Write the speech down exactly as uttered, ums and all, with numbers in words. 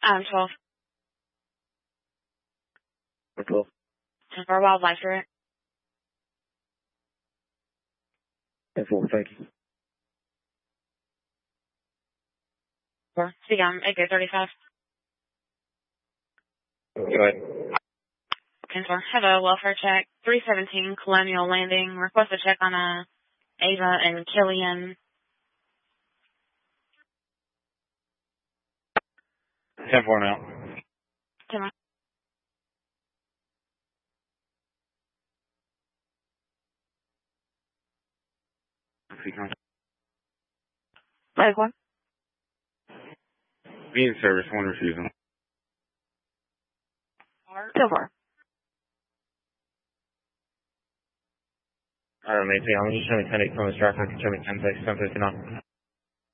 Um, twelve. twelve. ten four, wildlife direct. ten four, thank you. four. Speak on Edgar thirty-five. Go ahead. ten four. Have a welfare check. three seventeen Colonial Landing. Request a check on a Ava and Killian. ten four now. ten one. Leg one. Be in service, one refusal. ten four. I don't know, I'm just showing ten eight from the traffic, show me ten six, ten fifty-nine.